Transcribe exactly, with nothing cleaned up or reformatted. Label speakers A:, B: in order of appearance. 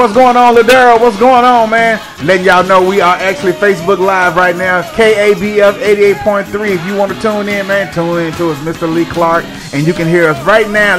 A: What's going on, Ladero? What's going on, man? Letting y'all know we are actually Facebook Live right now. K A B F eighty-eight point three. If you want to tune in, man, tune in to us, Mister Lee Clark, and you can hear us right now.